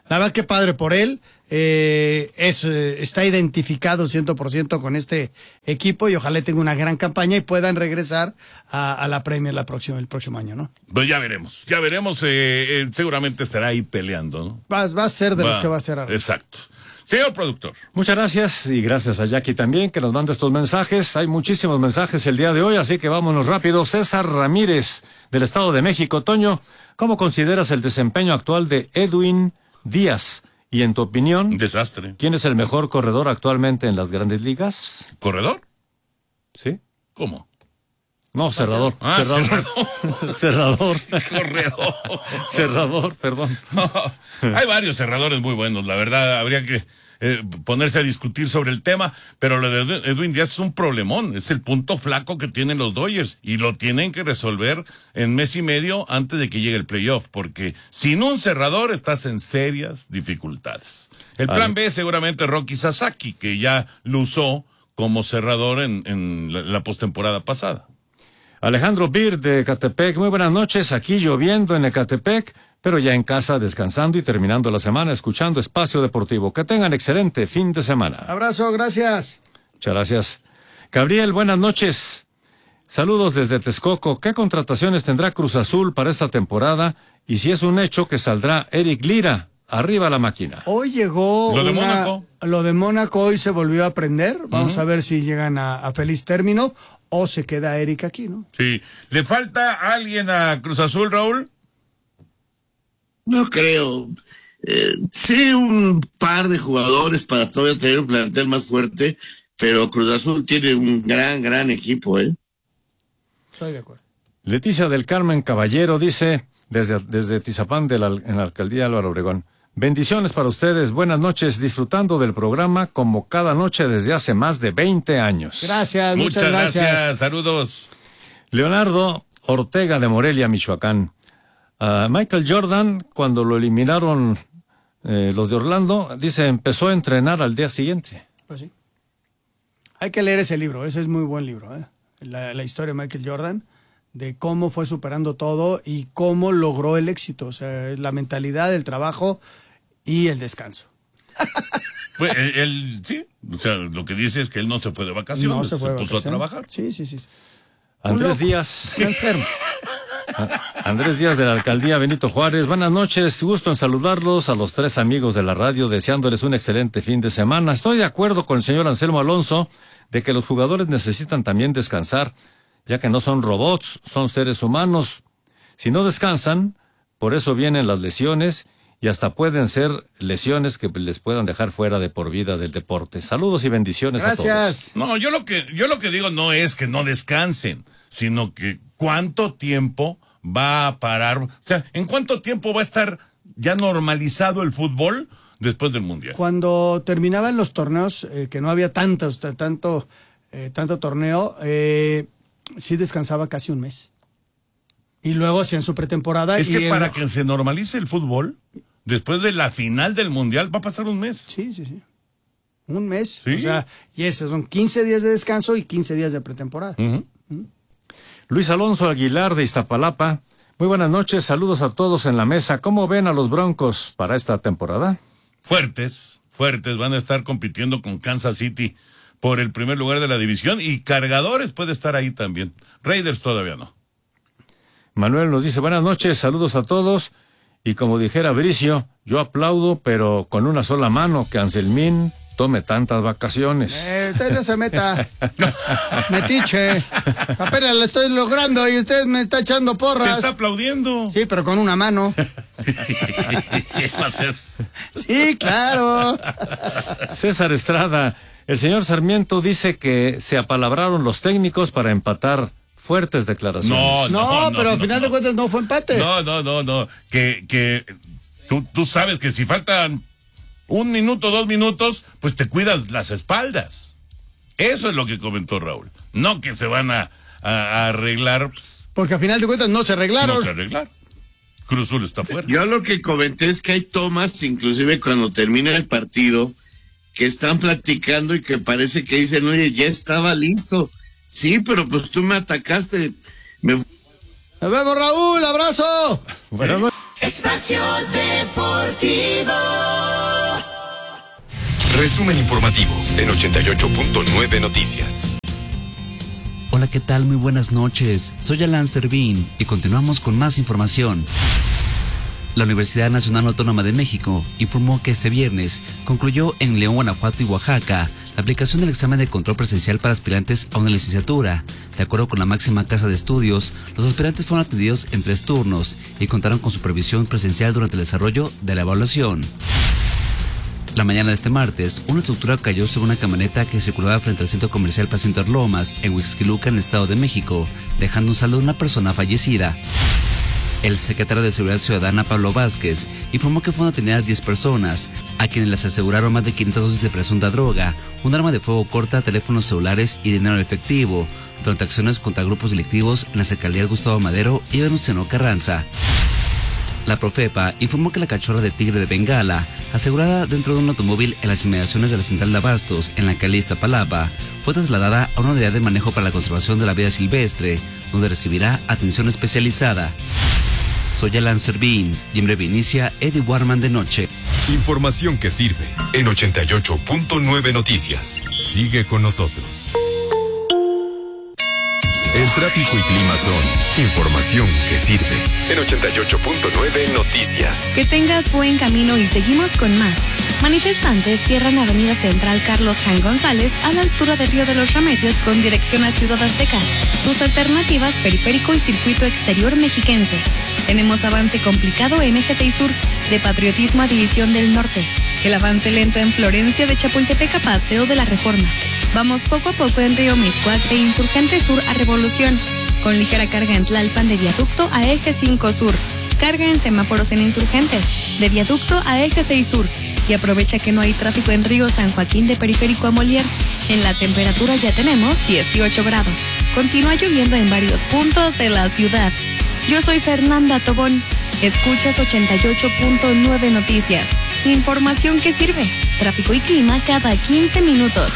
La verdad que padre por él. Eh, es, eh, está identificado cien por ciento con este equipo y ojalá tenga una gran campaña y puedan regresar a, a la Premier la próxima, el próximo año, ¿no? Pues ya veremos, ya veremos, eh, eh, seguramente estará ahí peleando, ¿no? Va, va a ser de va, los que va a ser ahora. Exacto. Señor productor. Muchas gracias y gracias a Jackie también que nos manda estos mensajes. Hay muchísimos mensajes el día de hoy, así que vámonos rápido. César Ramírez del Estado de México. Toño, ¿cómo consideras el desempeño actual de Edwin Díaz? Y en tu opinión, desastre. ¿Quién es el mejor corredor actualmente en las grandes ligas? ¿Corredor? Sí. ¿Cómo? No, cerrador. Ah, cerrador. Cerrador. Corredor. Cerrador, perdón. No, hay varios cerradores muy buenos, la verdad, habría que eh, ponerse a discutir sobre el tema, pero lo de Edwin Díaz es un problemón, es el punto flaco que tienen los Dodgers y lo tienen que resolver en mes y medio antes de que llegue el playoff, porque sin un cerrador estás en serias dificultades. El plan vale. B seguramente Rocky Sasaki, que ya lo usó como cerrador en, en la, la postemporada pasada. Alejandro Bir de Ecatepec, muy buenas noches, aquí lloviendo en Ecatepec, pero ya en casa descansando y terminando la semana escuchando Espacio Deportivo. Que tengan excelente fin de semana. Abrazo, gracias. Muchas gracias. Gabriel, buenas noches. Saludos desde Texcoco. ¿Qué contrataciones tendrá Cruz Azul para esta temporada? Y si es un hecho que saldrá Eric Lira, arriba la máquina. Hoy llegó lo de una, Mónaco. Lo de Mónaco hoy se volvió a aprender. Vamos uh-huh. a ver si llegan a, a feliz término o se queda Eric aquí, ¿no? Sí. ¿Le falta alguien a Cruz Azul, Raúl? No creo. Eh, sí, un par de jugadores para todavía tener un plantel más fuerte, pero Cruz Azul tiene un gran, gran equipo, ¿eh? Estoy de acuerdo. Leticia del Carmen Caballero dice, desde, desde Tizapán de la, en la alcaldía Álvaro Obregón, bendiciones para ustedes, buenas noches, disfrutando del programa como cada noche desde hace más de veinte años. Gracias, muchas, muchas gracias. gracias. Saludos. Leonardo Ortega de Morelia, Michoacán. Uh, Michael Jordan, cuando lo eliminaron eh, los de Orlando, dice, empezó a entrenar al día siguiente. Pues sí. Hay que leer ese libro, ese es muy buen libro, ¿eh? La, la historia de Michael Jordan, de cómo fue superando todo y cómo logró el éxito. O sea, la mentalidad, el trabajo y el descanso. Pues él, él, sí, o sea, lo que dice es que él no se fue de vacaciones, no se, fue se de puso vacaciones. a trabajar. Sí, sí, sí. Andrés Díaz. Está enfermo. Andrés Díaz de la alcaldía Benito Juárez. Buenas noches, gusto en saludarlos a los tres amigos de la radio, deseándoles un excelente fin de semana. Estoy de acuerdo con el señor Anselmo Alonso de que los jugadores necesitan también descansar, ya que no son robots, son seres humanos. Si no descansan, por eso vienen las lesiones y hasta pueden ser lesiones que les puedan dejar fuera de por vida del deporte. Saludos y bendiciones Gracias. a todos. No, yo lo que yo lo que digo no es que no descansen, sino que cuánto tiempo va a parar, o sea, ¿en cuánto tiempo va a estar ya normalizado el fútbol después del Mundial? Cuando terminaban los torneos, eh, que no había tantos, tanto, eh, tanto torneo, eh, sí descansaba casi un mes. Y luego hacían su pretemporada. Es y que el... para que se normalice el fútbol, después de la final del Mundial va a pasar un mes. Sí, sí, sí. Un mes. ¿Sí? O sea, y eso son quince días de descanso y quince días de pretemporada. Uh-huh. ¿Mm? Luis Alonso Aguilar de Iztapalapa. Muy buenas noches, saludos a todos en la mesa. ¿Cómo ven a los Broncos para esta temporada? Fuertes, fuertes, van a estar compitiendo con Kansas City por el primer lugar de la división y Cargadores puede estar ahí también. Raiders todavía no. Manuel nos dice, buenas noches, saludos a todos. Y como dijera Bricio, yo aplaudo, pero con una sola mano, que Anselmín tome tantas vacaciones. Eh, usted no se meta. Metiche. Apenas lo estoy logrando y usted me está echando porras. Te está aplaudiendo. Sí, pero con una mano. Sí, claro. César Estrada, el señor Sarmiento dice que se apalabraron los técnicos para empatar. Fuertes declaraciones. No, no, no, no pero no, al final no. de cuentas no fue empate. No, no, no, no. Que, que tú, tú sabes que si faltan un minuto, dos minutos, pues te cuidas las espaldas. Eso es lo que comentó Raúl. No que se van a, a, a arreglar. Pues, porque al final de cuentas no se arreglaron. No se arreglaron. Cruz Azul está fuerte. Yo lo que comenté es que hay tomas, inclusive cuando termina el partido, que están platicando y que parece que dicen, oye, ya estaba listo. Sí, pero pues tú me atacaste. Me... Nos vemos, Raúl, abrazo. Buenas noches. Espacio Deportivo. Resumen informativo en ochenta y ocho punto nueve Noticias. Hola, ¿qué tal? Muy buenas noches. Soy Alan Servín y continuamos con más información. La Universidad Nacional Autónoma de México informó que este viernes concluyó en León, Guanajuato y Oaxaca la aplicación del examen de control presencial para aspirantes a una licenciatura. De acuerdo con la máxima casa de estudios, los aspirantes fueron atendidos en tres turnos y contaron con supervisión presencial durante el desarrollo de la evaluación. La mañana de este martes, una estructura cayó sobre una camioneta que circulaba frente al centro comercial Plaza Interlomas, en Huixquiluca, en el Estado de México, dejando un saldo de una persona fallecida. El secretario de Seguridad Ciudadana, Pablo Vázquez, informó que fueron detenidas diez personas, a quienes les aseguraron más de quinientas dosis de presunta droga, un arma de fuego corta, teléfonos celulares y dinero en efectivo, durante acciones contra grupos delictivos en las alcaldías Gustavo Madero y Venustiano Carranza. La Profepa informó que la cachorra de tigre de Bengala, asegurada dentro de un automóvil en las inmediaciones de la central de abastos en la alcaldía Iztapalapa, fue trasladada a una unidad de manejo para la conservación de la vida silvestre, donde recibirá atención especializada. Soy Alan Servín y en breve inicia Eddie Warman de noche. Información que sirve en ochenta y ocho punto nueve Noticias. Sigue con nosotros. El tráfico y clima son información que sirve en ochenta y ocho punto nueve Noticias. Que tengas buen camino y seguimos con más. Manifestantes cierran Avenida Central Carlos Jan González a la altura del Río de los Remedios con dirección a Ciudad Azteca. Sus alternativas, periférico y circuito exterior mexiquense. Tenemos avance complicado en Eje seis Sur, de Patriotismo a División del Norte. El avance lento en Florencia de Chapultepec a Paseo de la Reforma. Vamos poco a poco en Río Miscuac de Insurgente Sur a Revolución, con ligera carga en Tlalpan de Viaducto a Eje cinco Sur. Carga en semáforos en Insurgentes, de Viaducto a Eje seis Sur. Y aprovecha que no hay tráfico en Río San Joaquín de Periférico a Molière. En la temperatura ya tenemos dieciocho grados. Continúa lloviendo en varios puntos de la ciudad. Yo soy Fernanda Tobón. Escuchas ochenta y ocho punto nueve Noticias. Información que sirve. Tráfico y clima cada quince minutos.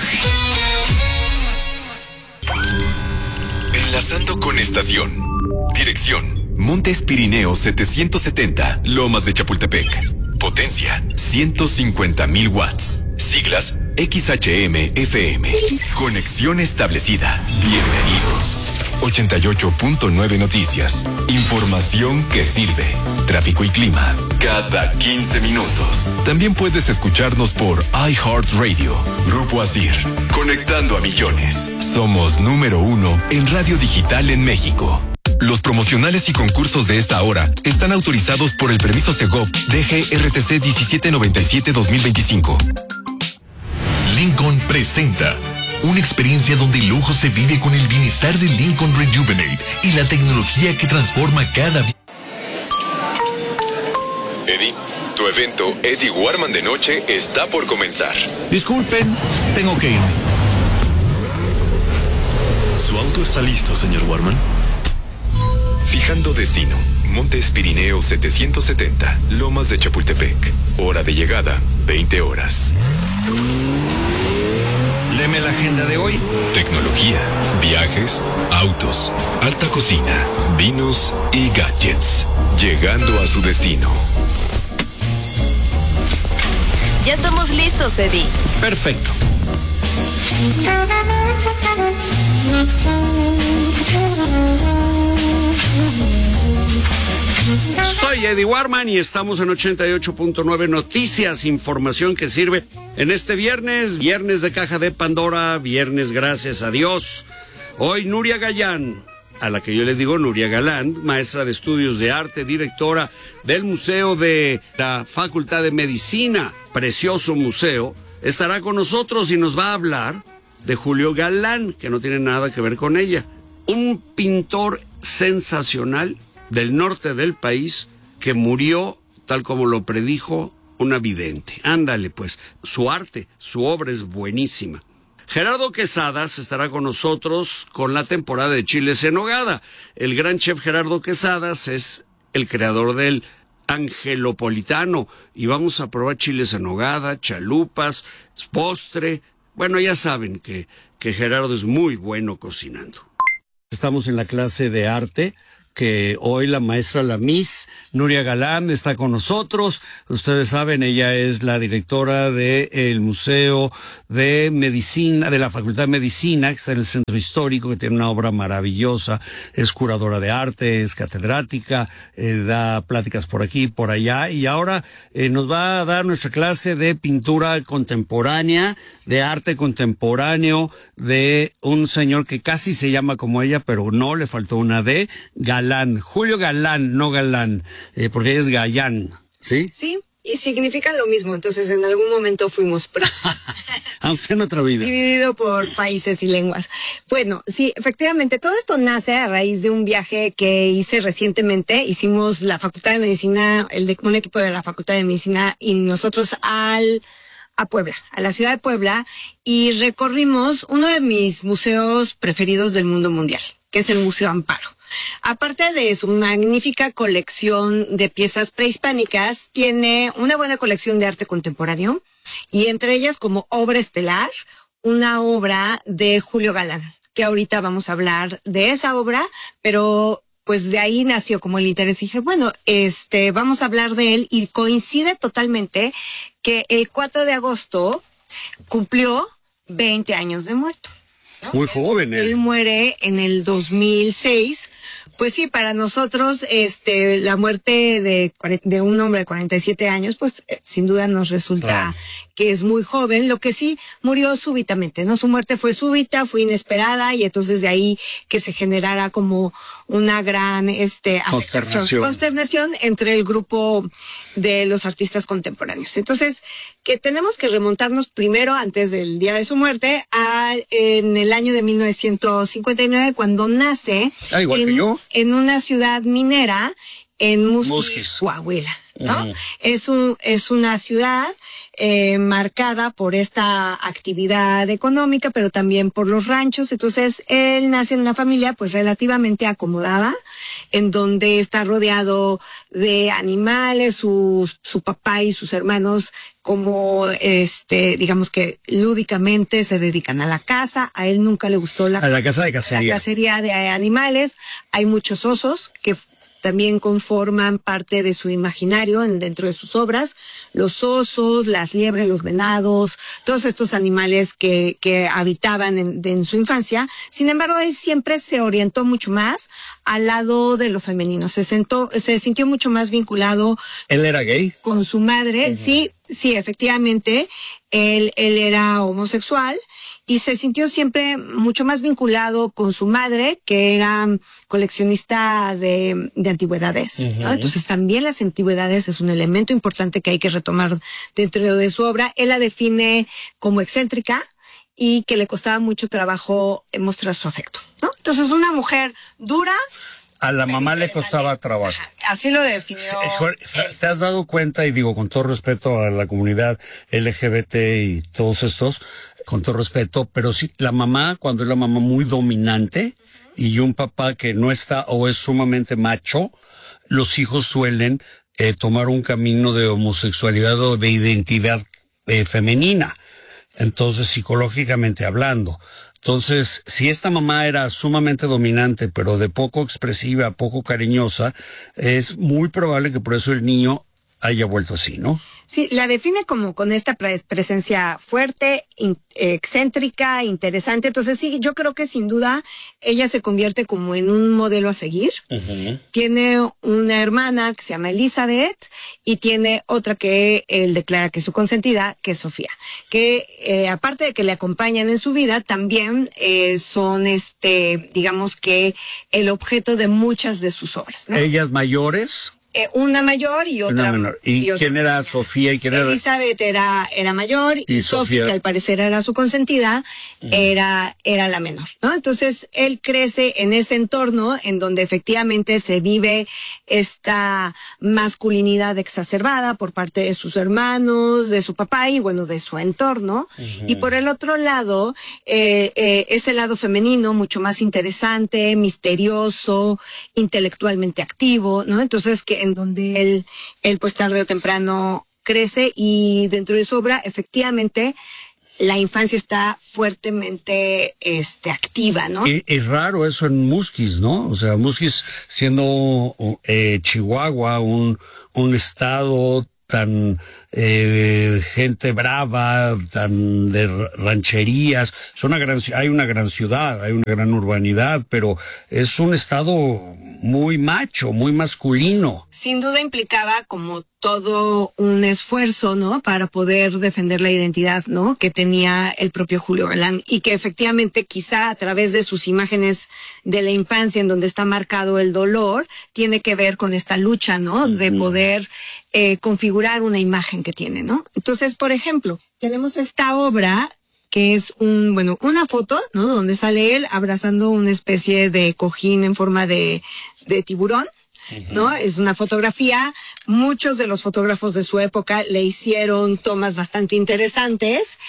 Enlazando con estación. Dirección: Montes Pirineos setecientos setenta, Lomas de Chapultepec. Potencia: ciento cincuenta mil watts. Siglas: X H M F M. Conexión establecida. Bienvenido. ochenta y ocho punto nueve Noticias. Información que sirve. Tráfico y clima cada quince minutos. También puedes escucharnos por iHeartRadio. Grupo Asir. Conectando a millones. Somos número uno en radio digital en México. Los promocionales y concursos de esta hora están autorizados por el permiso Segov D G R T C diecisiete noventa y siete dos mil veinticinco. Lincoln presenta una experiencia donde el lujo se vive con el bienestar de Lincoln Rejuvenate y la tecnología que transforma cada vida. Eddie, tu evento Eddie Warman de noche está por comenzar. Disculpen, tengo que irme. ¿Su auto está listo, señor Warman? Fijando destino: Montes Pirineos setecientos setenta, Lomas de Chapultepec. Hora de llegada: veinte horas. Léeme la agenda de hoy. Tecnología, viajes, autos, alta cocina, vinos y gadgets. Llegando a su destino. Ya estamos listos, Eddie. Perfecto. Soy Eddie Warman y estamos en ochenta y ocho punto nueve Noticias, información que sirve en este viernes, viernes de Caja de Pandora, viernes gracias a Dios. Hoy Nuria Gallán, a la que yo le digo Nuria Galán, maestra de estudios de arte, directora del Museo de la Facultad de Medicina, precioso museo, estará con nosotros y nos va a hablar de Julio Galán, que no tiene nada que ver con ella. Un pintor sensacional del norte del país que murió tal como lo predijo una vidente. Ándale pues, su arte, su obra es buenísima. Gerardo Quesadas estará con nosotros con la temporada de chiles en nogada. El gran chef Gerardo Quesadas es el creador del Angelopolitano y vamos a probar chiles en nogada, chalupas, postre. Bueno, ya saben que, que Gerardo es muy bueno cocinando. Estamos en la clase de arte que hoy la maestra, la Miss Nuria Galán, está con nosotros. Ustedes saben, ella es la directora del Museo de Medicina, de la Facultad de Medicina, que está en el Centro Histórico, que tiene una obra maravillosa, es curadora de arte, es catedrática, eh, da pláticas por aquí, por allá, y ahora eh, nos va a dar nuestra clase de pintura contemporánea, de arte contemporáneo, de un señor que casi se llama como ella, pero no, le faltó una D, Galán, Julio Galán, no Galán, eh, porque ella es Gallán, ¿sí? Sí, y significan lo mismo, entonces en algún momento fuimos aunque sea en otra vida. Dividido por países y lenguas. Bueno, sí, efectivamente, todo esto nace a raíz de un viaje que hice recientemente. Hicimos la Facultad de Medicina, el de, un equipo de la Facultad de Medicina y nosotros al a Puebla, a la ciudad de Puebla, y recorrimos uno de mis museos preferidos del mundo mundial, que es el Museo Amparo. Aparte de su magnífica colección de piezas prehispánicas, tiene una buena colección de arte contemporáneo y entre ellas como obra estelar, una obra de Julio Galán, que ahorita vamos a hablar de esa obra, pero pues de ahí nació como el interés. Y dije, bueno, este, vamos a hablar de él y coincide totalmente que el cuatro de agosto cumplió veinte años de muerto, ¿no? Muy joven él. Él muere en el dos mil seis. Pues sí, para nosotros, este, la muerte de, de un hombre de cuarenta y siete años, pues eh, sin duda nos resulta ah. que es muy joven. Lo que sí, murió súbitamente, ¿no? Su muerte fue súbita, fue inesperada, y entonces de ahí que se generara como una gran, este, consternación. consternación entre el grupo de los artistas contemporáneos. Entonces, que tenemos que remontarnos primero, antes del día de su muerte, a, en el año de mil novecientos cincuenta y nueve, cuando nace. Ah, igual en, que yo. En una ciudad minera, en Musquis, Musquis. Coahuila, ¿no? Uh-huh. Es un, es una ciudad eh, marcada por esta actividad económica, pero también por los ranchos. Entonces, él nace en una familia pues relativamente acomodada, en donde está rodeado de animales, su, su papá y sus hermanos, como este, digamos que lúdicamente se dedican a la caza. A él nunca le gustó la, a la caza de cacería. La cacería de animales. Hay muchos osos que también conforman parte de su imaginario en, dentro de sus obras. Los osos, las liebres, los venados, todos estos animales que, que habitaban en, de, en su infancia. Sin embargo, él siempre se orientó mucho más al lado de lo femenino. Se sentó, se sintió mucho más vinculado. ¿Él era gay? Con su madre. Uh-huh. Sí, sí, efectivamente. Él, él era homosexual. Y se sintió siempre mucho más vinculado con su madre, que era coleccionista de, de antigüedades, uh-huh. ¿no? Entonces también las antigüedades es un elemento importante que hay que retomar dentro de su obra. Él la define como excéntrica y que le costaba mucho trabajo mostrar su afecto, ¿no? Entonces una mujer dura. A la mamá le costaba trabajo. Así lo definió. ¿Te has dado cuenta, y digo con todo respeto a la comunidad L G B T y todos estos, con todo respeto, pero sí, la mamá, cuando es la mamá muy dominante y un papá que no está o es sumamente macho, los hijos suelen eh, tomar un camino de homosexualidad o de identidad eh, femenina. Entonces, psicológicamente hablando. Entonces, si esta mamá era sumamente dominante, pero de poco expresiva, poco cariñosa, es muy probable que por eso el niño haya vuelto así, ¿no? Sí, la define como con esta pre- presencia fuerte, in, excéntrica, interesante. Entonces sí, yo creo que sin duda ella se convierte como en un modelo a seguir. Uh-huh. Tiene una hermana que se llama Elizabeth y tiene otra que él declara que es su consentida, que es Sofía. Que eh, aparte de que le acompañan en su vida, también eh, son, este, digamos que el objeto de muchas de sus obras, ¿no? Ellas mayores. Eh, una mayor y otra menor. ¿Y, y quién era Sofía y quién era? Elizabeth era, era mayor y, y Sofía, que al parecer era su consentida, uh-huh. era, era la menor, ¿no? Entonces él crece en ese entorno en donde efectivamente se vive esta masculinidad exacerbada por parte de sus hermanos, de su papá y bueno, de su entorno. Uh-huh. Y por el otro lado, eh, eh, ese lado femenino mucho más interesante, misterioso, intelectualmente activo, ¿no? Entonces que en donde él, él pues tarde o temprano crece y dentro de su obra efectivamente la infancia está fuertemente este, activa, ¿no? Es, es raro eso en Musquis, ¿no? O sea, Musquis siendo eh, Chihuahua, un, un estado tan eh, gente brava, tan de rancherías, es una gran, hay una gran ciudad, hay una gran urbanidad, pero es un estado muy macho, muy masculino. Sin duda implicaba como todo un esfuerzo, ¿no? Para poder defender la identidad, ¿no? Que tenía el propio Julio Galán y que efectivamente quizá a través de sus imágenes de la infancia en donde está marcado el dolor, tiene que ver con esta lucha, ¿no? De poder eh, configurar una imagen que tiene, ¿no? Entonces, por ejemplo, tenemos esta obra que es un, bueno, una foto, ¿no? Donde sale él abrazando una especie de cojín en forma de, de tiburón. ¿No? Es una fotografía, muchos de los fotógrafos de su época le hicieron tomas bastante interesantes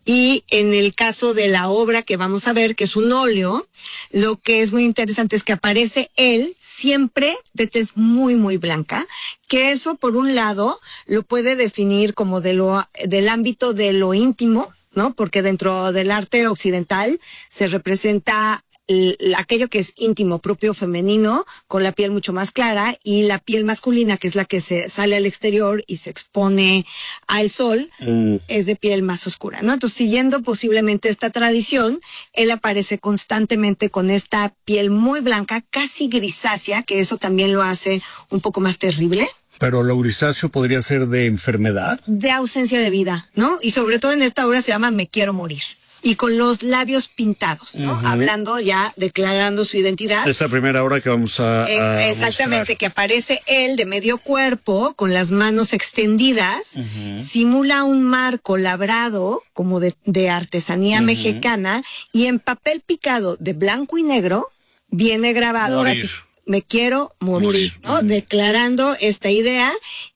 y en el caso de la obra que vamos a ver, que es un óleo, lo que es muy interesante es que aparece él siempre de tez muy muy blanca, que eso por un lado lo puede definir como de lo, del ámbito de lo íntimo, ¿no? Porque dentro del arte occidental se representa aquello que es íntimo, propio femenino, con la piel mucho más clara, y la piel masculina, que es la que se sale al exterior y se expone al sol, mm. es de piel más oscura, ¿no? Entonces, siguiendo posiblemente esta tradición, él aparece constantemente con esta piel muy blanca, casi grisácea, que eso también lo hace un poco más terrible. Pero lo grisáceo podría ser de enfermedad. De ausencia de vida, ¿no? Y sobre todo en esta obra se llama Me quiero morir. Y con los labios pintados, ¿no? Uh-huh. Hablando ya, declarando su identidad. Esta primera obra que vamos a, a eh, Exactamente, mostrar. Que aparece él de medio cuerpo, con las manos extendidas, uh-huh. simula un marco labrado, como de, de artesanía uh-huh. mexicana, y en papel picado de blanco y negro, viene grabado, ahora sí, me quiero morir, morir. ¿no? Uh-huh. Declarando esta idea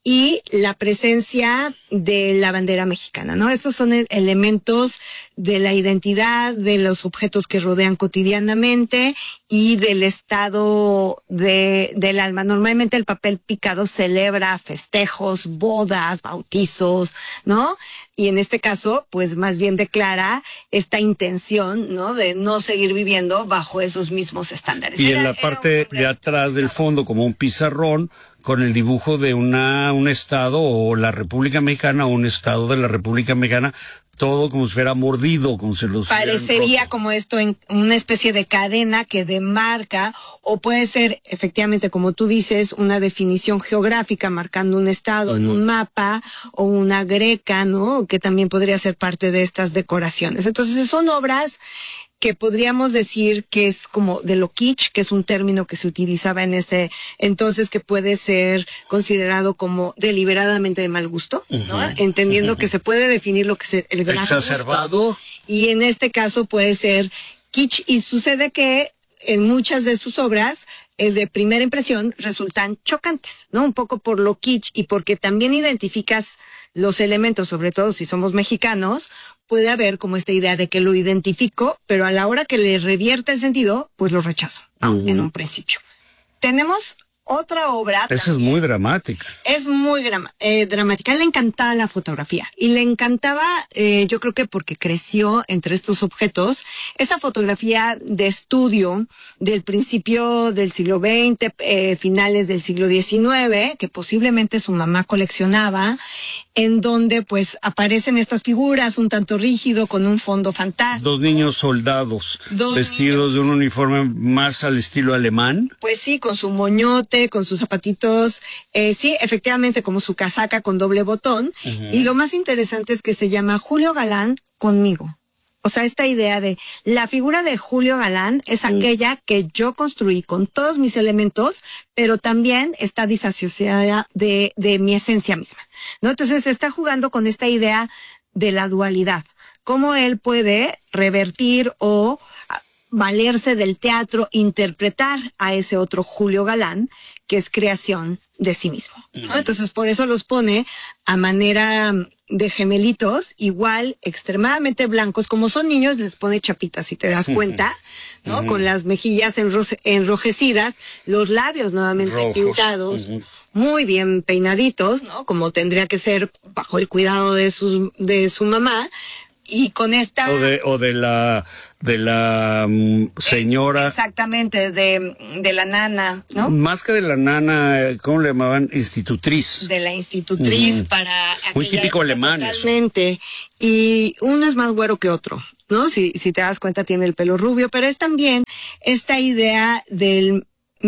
y la presencia de la bandera mexicana, ¿no? Estos son elementos de la identidad, de los objetos que rodean cotidianamente y del estado de, del alma. Normalmente el papel picado celebra festejos, bodas, bautizos, ¿no? Y en este caso, pues más bien declara esta intención, ¿no? De no seguir viviendo bajo esos mismos estándares. Y era, en la parte de atrás del fondo, como un pizarrón, con el dibujo de una un estado o la República Mexicana o un estado de la República Mexicana, todo como si fuera mordido, como si los parecería como esto en una especie de cadena que demarca, o puede ser efectivamente, como tú dices, una definición geográfica marcando un estado uh-huh. en un mapa, o una greca, ¿no? Que también podría ser parte de estas decoraciones. Entonces son obras que podríamos decir que es como de lo kitsch, que es un término que se utilizaba en ese entonces, que puede ser considerado como deliberadamente de mal gusto, ¿no? Uh-huh. Entendiendo uh-huh. que se puede definir lo que es el gran exacerbado gusto, y en este caso puede ser kitsch, y sucede que en muchas de sus obras el de primera impresión resultan chocantes, ¿no? Un poco por lo kitsch y porque también identificas los elementos, sobre todo si somos mexicanos, puede haber como esta idea de que lo identifico, pero a la hora que le revierte el sentido, pues lo rechazo, ¿no? Uh-huh. En un principio. Tenemos otra obra. Esa es muy dramática. Es muy grama, eh, dramática. A él le encantaba la fotografía y le encantaba, eh, yo creo que porque creció entre estos objetos, esa fotografía de estudio del principio del siglo veinte, eh, finales del siglo diecinueve, que posiblemente su mamá coleccionaba, en donde pues aparecen estas figuras un tanto rígido con un fondo fantástico. Dos niños soldados Dos vestidos niños. de un uniforme más al estilo alemán. Pues sí, con su moñote, con sus zapatitos, eh, sí, efectivamente como su casaca con doble botón. Uh-huh. Y lo más interesante es que se llama Julio Galán conmigo. O sea, esta idea de la figura de Julio Galán es uh-huh. aquella que yo construí con todos mis elementos, pero también está disasociada de, de mi esencia misma, ¿no? Entonces está jugando con esta idea de la dualidad, cómo él puede revertir o valerse del teatro, interpretar a ese otro Julio Galán, que es creación de sí mismo, ¿no? Entonces por eso los pone a manera de gemelitos, igual extremadamente blancos, como son niños les pone chapitas, si te das cuenta, ¿no? Uh-huh. Con las mejillas enro- enrojecidas, los labios nuevamente Rojos. pintados, uh-huh. muy bien peinaditos, ¿no? Como tendría que ser bajo el cuidado de sus de su mamá. y con esta... O de, o de la, de la um, señora... Exactamente, de, de la nana, ¿no? Más que de la nana, ¿cómo le llamaban? Institutriz. De la institutriz Mm. para... Muy típico alemán eso. Totalmente. Y uno es más güero que otro, ¿no? Si, si te das cuenta tiene el pelo rubio, pero es también esta idea del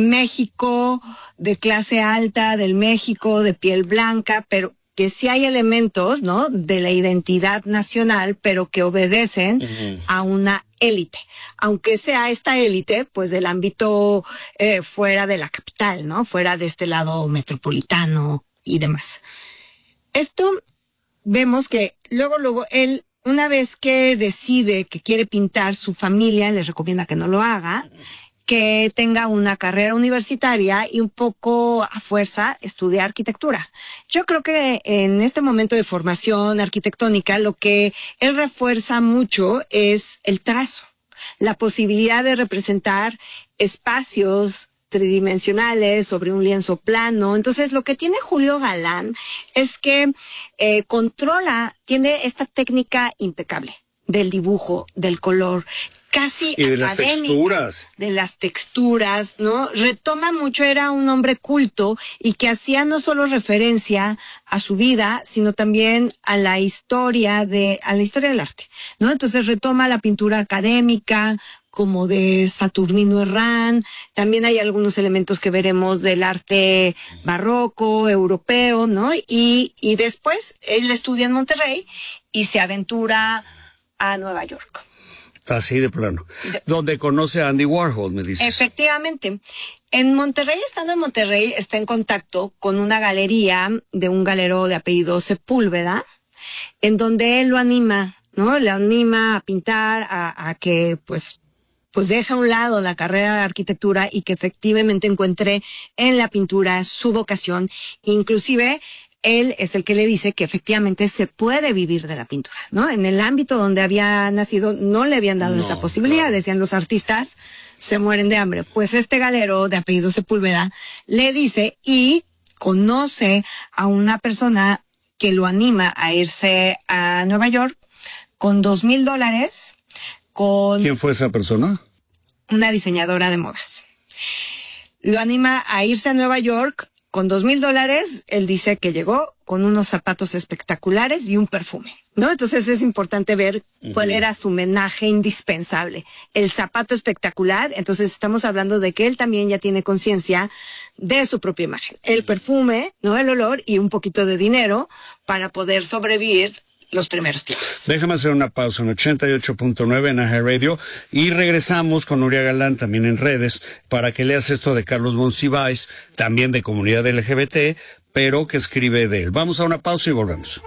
México de clase alta, del México de piel blanca, pero que sí hay elementos, ¿no? De la identidad nacional, pero que obedecen uh-huh. a una élite, aunque sea esta élite, pues del ámbito eh, fuera de la capital, ¿no? Fuera de este lado metropolitano y demás. Esto vemos que luego, luego él, una vez que decide que quiere pintar, su familia le recomienda que no lo haga, que tenga una carrera universitaria y un poco a fuerza estudiar arquitectura. Yo creo que en este momento de formación arquitectónica lo que él refuerza mucho es el trazo, la posibilidad de representar espacios tridimensionales sobre un lienzo plano. Entonces lo que tiene Julio Galán es que eh, controla, tiene esta técnica impecable del dibujo, del color, casi y de las texturas. De las texturas, ¿no? Retoma mucho, era un hombre culto y que hacía no solo referencia a su vida, sino también a la historia de, a la historia del arte, ¿no? Entonces retoma la pintura académica, como de Saturnino Herrán, también hay algunos elementos que veremos del arte barroco, europeo, ¿no? Y, y después él estudia en Monterrey y se aventura a Nueva York. Así de plano. De, donde conoce a Andy Warhol, me dices. Efectivamente. En Monterrey, estando en Monterrey, está en contacto con una galería de un galero de apellido Sepúlveda, en donde él lo anima, ¿no? Le anima a pintar, a, a que, pues, pues deja a un lado la carrera de arquitectura y que efectivamente encuentre en la pintura su vocación. Inclusive, él es el que le dice que efectivamente se puede vivir de la pintura, ¿no? En el ámbito donde había nacido no le habían dado no, esa posibilidad, claro. Decían los artistas se mueren de hambre. Pues este galero de apellido Sepúlveda le dice y conoce a una persona que lo anima a irse a Nueva York con dos mil dólares. Con ¿Quién fue esa persona? Una diseñadora de modas. Lo anima a irse a Nueva York. Con dos mil dólares, él dice que llegó con unos zapatos espectaculares y un perfume, ¿no? Entonces es importante ver uh-huh. cuál era su homenaje indispensable. El zapato espectacular, entonces estamos hablando de que él también ya tiene conciencia de su propia imagen. El perfume, ¿no? El olor y un poquito de dinero para poder sobrevivir los primeros tiempos. Déjame hacer una pausa en ochenta y ocho punto nueve en A J Radio y regresamos con Nuria Galán también en redes para que leas esto de Carlos Monsiváis, también de comunidad L G B T, pero que escribe de él. Vamos a una pausa y volvemos.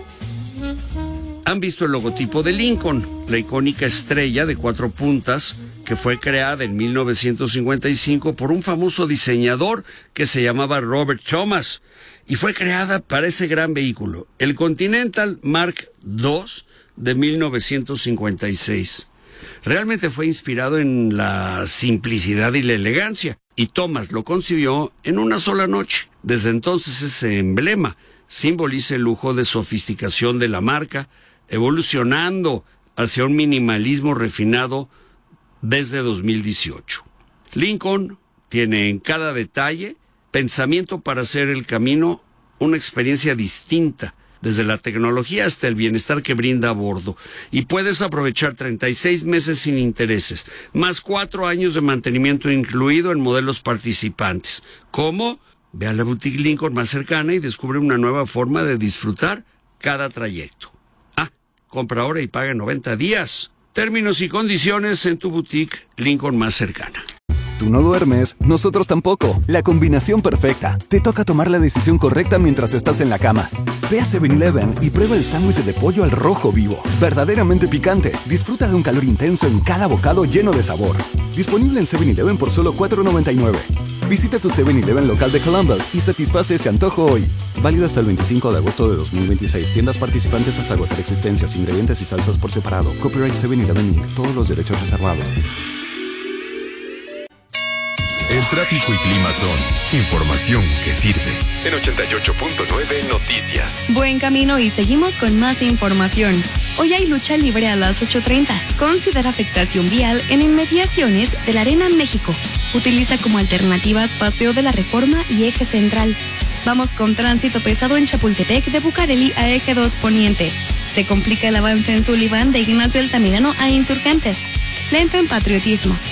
¿Han visto el logotipo de Lincoln? La icónica estrella de cuatro puntas que fue creada en mil novecientos cincuenta y cinco por un famoso diseñador que se llamaba Robert Thomas. Y fue creada para ese gran vehículo, el Continental Mark dos de mil novecientos cincuenta y seis. Realmente fue inspirado en la simplicidad y la elegancia, y Thomas lo concibió en una sola noche. Desde entonces ese emblema simboliza el lujo de sofisticación de la marca, evolucionando hacia un minimalismo refinado desde dos mil dieciocho. Lincoln tiene en cada detalle pensamiento para hacer el camino una experiencia distinta, desde la tecnología hasta el bienestar que brinda a bordo. Y puedes aprovechar treinta y seis meses sin intereses, más cuatro años de mantenimiento incluido en modelos participantes. ¿Cómo? Ve a la boutique Lincoln más cercana y descubre una nueva forma de disfrutar cada trayecto. Ah, compra ahora y paga en noventa días. Términos y condiciones en tu boutique Lincoln más cercana. Tú no duermes, nosotros tampoco. La combinación perfecta. Te toca tomar la decisión correcta mientras estás en la cama. Ve a seven eleven y prueba el sándwich de pollo al rojo vivo. Verdaderamente picante. Disfruta de un calor intenso en cada bocado lleno de sabor. Disponible en seven eleven por solo cuatro noventa y nueve. Visita tu seven eleven local de Columbus y satisface ese antojo hoy. Válido hasta el veinticinco de agosto de dos mil veintiséis. Tiendas participantes hasta agotar existencias, ingredientes y salsas por separado. Copyright seven eleven incorporated. Todos los derechos reservados. El tráfico y clima son información que sirve. En ochenta y ocho punto nueve Noticias. Buen camino y seguimos con más información. Hoy hay lucha libre a las ocho treinta. Considera afectación vial en inmediaciones de la Arena México. Utiliza como alternativas Paseo de la Reforma y Eje Central. Vamos con tránsito pesado en Chapultepec de Bucareli a Eje dos Poniente. Se complica el avance en Sullivan de Ignacio Altamirano a Insurgentes. Lento en Patriotismo.